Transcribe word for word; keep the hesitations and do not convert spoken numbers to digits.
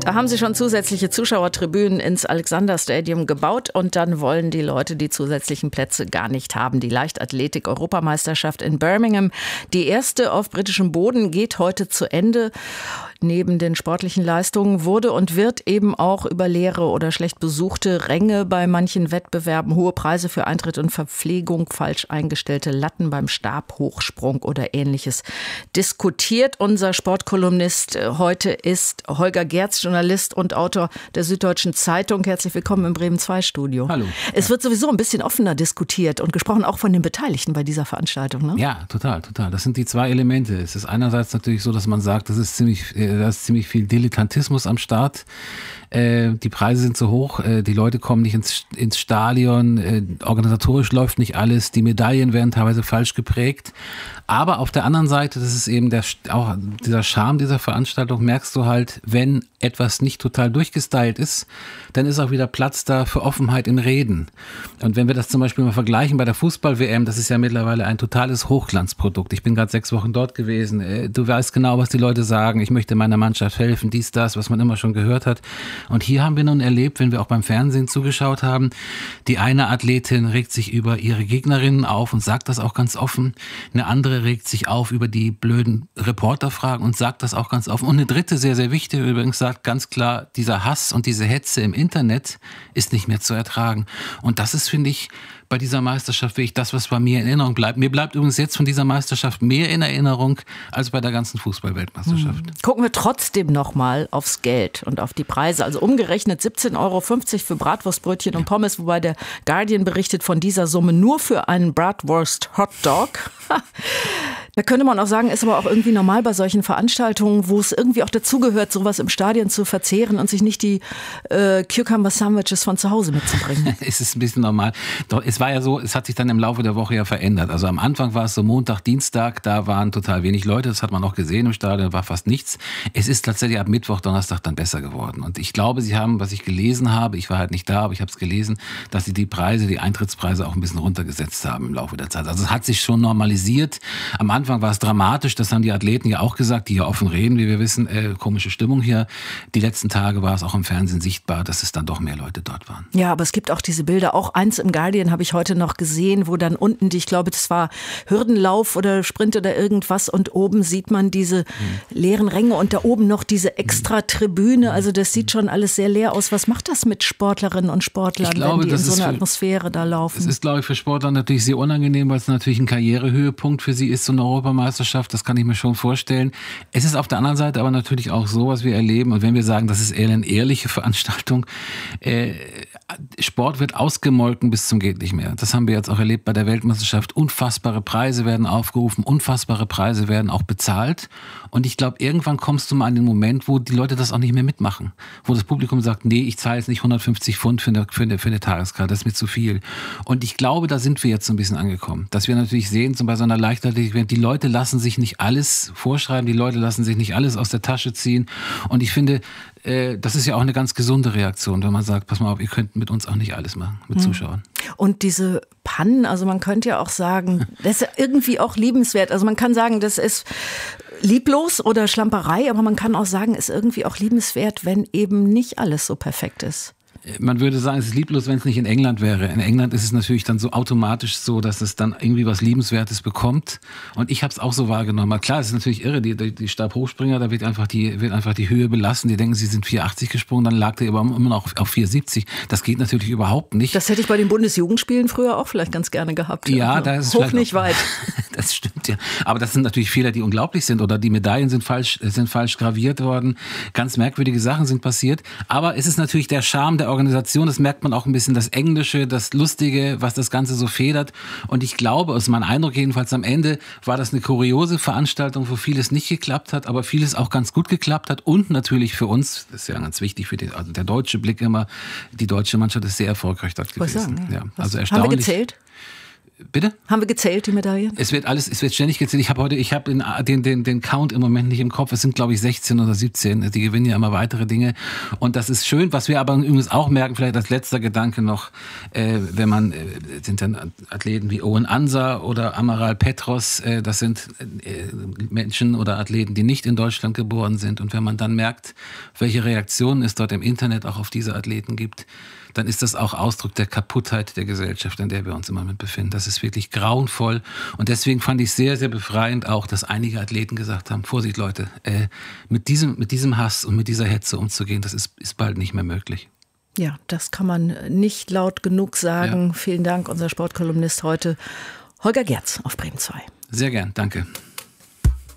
Da haben sie schon zusätzliche Zuschauertribünen ins Alexander Stadium gebaut und dann wollen die Leute die zusätzlichen Plätze gar nicht haben. Die Leichtathletik-Europameisterschaft in Birmingham, die erste auf britischem Boden, geht heute zu Ende. Neben den sportlichen Leistungen wurde und wird eben auch über leere oder schlecht besuchte Ränge bei manchen Wettbewerben, hohe Preise für Eintritt und Verpflegung, falsch eingestellte Latten beim Stabhochsprung oder Ähnliches diskutiert. Unser Sportkolumnist heute ist Holger Gerz, Journalist und Autor der Süddeutschen Zeitung. Herzlich willkommen im Bremen zwei Studio. Hallo. Es wird sowieso ein bisschen offener diskutiert und gesprochen, auch von den Beteiligten bei dieser Veranstaltung, ne? Ja, total, total. Das sind die zwei Elemente. Es ist einerseits natürlich so, dass man sagt, das ist ziemlich, da ist ziemlich viel Dilettantismus am Start. Äh, die Preise sind zu hoch, äh, die Leute kommen nicht ins, ins Stadion, äh, organisatorisch läuft nicht alles, die Medaillen werden teilweise falsch geprägt. Aber auf der anderen Seite, das ist eben der, auch dieser Charme dieser Veranstaltung, merkst du halt, wenn etwas nicht total durchgestylt ist, dann ist auch wieder Platz da für Offenheit im Reden. Und wenn wir das zum Beispiel mal vergleichen bei der Fußball-W M, das ist ja mittlerweile ein totales Hochglanzprodukt. Ich bin gerade sechs Wochen dort gewesen. Du weißt genau, was die Leute sagen. Ich möchte meiner Mannschaft helfen, dies, das, was man immer schon gehört hat. Und hier haben wir nun erlebt, wenn wir auch beim Fernsehen zugeschaut haben, die eine Athletin regt sich über ihre Gegnerinnen auf und sagt das auch ganz offen. Eine andere regt sich auf über die blöden Reporterfragen und sagt das auch ganz offen. Und eine dritte, sehr, sehr wichtig übrigens, sagt ganz klar, dieser Hass und diese Hetze im Internet ist nicht mehr zu ertragen. Und das ist, finde ich, bei dieser Meisterschaft wirklich das, was bei mir in Erinnerung bleibt. Mir bleibt übrigens jetzt von dieser Meisterschaft mehr in Erinnerung als bei der ganzen Fußball-Weltmeisterschaft. Hm. Gucken wir trotzdem nochmal aufs Geld und auf die Preise. Also umgerechnet siebzehn Euro fünfzig für Bratwurstbrötchen ja. und Pommes, wobei der Guardian berichtet von dieser Summe nur für einen Bratwurst-Hotdog. Da könnte man auch sagen, ist aber auch irgendwie normal bei solchen Veranstaltungen, wo es irgendwie auch dazugehört, sowas im Stadion zu verzehren und sich nicht die äh, Cucumber-Sandwiches von zu Hause mitzubringen. Es ist ein bisschen normal. Doch es war ja so, es hat sich dann im Laufe der Woche ja verändert. Also am Anfang war es so Montag, Dienstag, da waren total wenig Leute, das hat man auch gesehen im Stadion, war fast nichts. Es ist tatsächlich ab Mittwoch, Donnerstag dann besser geworden. Und ich glaube, sie haben, was ich gelesen habe, ich war halt nicht da, aber ich habe es gelesen, dass sie die Preise, die Eintrittspreise auch ein bisschen runtergesetzt haben im Laufe der Zeit. Also es hat sich schon normalisiert. Am Anfang Anfang war es dramatisch, das haben die Athleten ja auch gesagt, die ja offen reden, wie wir wissen, äh, komische Stimmung hier. Die letzten Tage war es auch im Fernsehen sichtbar, dass es dann doch mehr Leute dort waren. Ja, aber es gibt auch diese Bilder, auch eins im Guardian habe ich heute noch gesehen, wo dann unten, ich glaube, das war Hürdenlauf oder Sprint oder irgendwas und oben sieht man diese hm. leeren Ränge und da oben noch diese extra Tribüne, also das sieht schon alles sehr leer aus. Was macht das mit Sportlerinnen und Sportlern, ich glaube, wenn die in so einer für, Atmosphäre da laufen? Es ist, glaube ich, für Sportler natürlich sehr unangenehm, weil es natürlich ein Karrierehöhepunkt für sie ist, so eine Europameisterschaft, das kann ich mir schon vorstellen. Es ist auf der anderen Seite aber natürlich auch so, was wir erleben. Und wenn wir sagen, das ist eher eine ehrliche Veranstaltung, äh, Sport wird ausgemolken bis zum geht nicht mehr. Das haben wir jetzt auch erlebt bei der Weltmeisterschaft. Unfassbare Preise werden aufgerufen, unfassbare Preise werden auch bezahlt. Und ich glaube, irgendwann kommst du mal an den Moment, wo die Leute das auch nicht mehr mitmachen. Wo das Publikum sagt, nee, ich zahle jetzt nicht hundertfünfzig Pfund für eine, für eine, für eine Tageskarte, das ist mir zu viel. Und ich glaube, da sind wir jetzt so ein bisschen angekommen. Dass wir natürlich sehen, zum Beispiel bei so einer Leichtathletik, die Leute lassen sich nicht alles vorschreiben, die Leute lassen sich nicht alles aus der Tasche ziehen. Und ich finde, äh, das ist ja auch eine ganz gesunde Reaktion, wenn man sagt, pass mal auf, ihr könnt mit uns auch nicht alles machen, mit hm. Zuschauern. Und diese Pannen, also man könnte ja auch sagen, das ist ja irgendwie auch liebenswert. Also man kann sagen, das ist lieblos oder Schlamperei, aber man kann auch sagen, ist irgendwie auch liebenswert, wenn eben nicht alles so perfekt ist. Man würde sagen, es ist lieblos, wenn es nicht in England wäre. In England ist es natürlich dann so automatisch so, dass es dann irgendwie was Liebenswertes bekommt. Und ich habe es auch so wahrgenommen. Aber klar, es ist natürlich irre, die, die Stabhochspringer, da wird einfach die wird einfach die Höhe belassen. Die denken, sie sind vier achtzig gesprungen, dann lag der aber immer noch auf vier siebzig. Das geht natürlich überhaupt nicht. Das hätte ich bei den Bundesjugendspielen früher auch vielleicht ganz gerne gehabt. Ja, da ist es hoch nicht weit. Das stimmt ja. Aber das sind natürlich Fehler, die unglaublich sind. Oder die Medaillen sind falsch, sind falsch graviert worden. Ganz merkwürdige Sachen sind passiert. Aber es ist natürlich der Charme der Organisation, das merkt man auch ein bisschen, das Englische, das Lustige, was das Ganze so federt. Und ich glaube, aus meinem Eindruck jedenfalls am Ende, war das eine kuriose Veranstaltung, wo vieles nicht geklappt hat, aber vieles auch ganz gut geklappt hat. Und natürlich für uns, das ist ja ganz wichtig, für die, also der deutsche Blick immer, die deutsche Mannschaft ist sehr erfolgreich dort gewesen. Sagen, ja. Ja, also erstaunlich. Haben wir gezählt? Bitte? Haben wir gezählt, die Medaillen? Es wird alles, es wird ständig gezählt. Ich habe heute, ich habe den, den, den, den Count im Moment nicht im Kopf. Es sind, glaube ich, sechzehn oder siebzehn. Die gewinnen ja immer weitere Dinge. Und das ist schön. Was wir aber übrigens auch merken, vielleicht als letzter Gedanke noch, äh, wenn man, äh, sind dann Athleten wie Owen Ansa oder Amaral Petros, äh, das sind äh, Menschen oder Athleten, die nicht in Deutschland geboren sind. Und wenn man dann merkt, welche Reaktionen es dort im Internet auch auf diese Athleten gibt, dann ist das auch Ausdruck der Kaputtheit der Gesellschaft, in der wir uns im Moment befinden. Das ist wirklich grauenvoll. Und deswegen fand ich sehr, sehr befreiend auch, dass einige Athleten gesagt haben, Vorsicht Leute, äh, mit diesem, mit diesem Hass und mit dieser Hetze umzugehen, das ist, ist bald nicht mehr möglich. Ja, das kann man nicht laut genug sagen. Ja. Vielen Dank, unser Sportkolumnist heute, Holger Gerz auf Bremen zwei. Sehr gern, danke.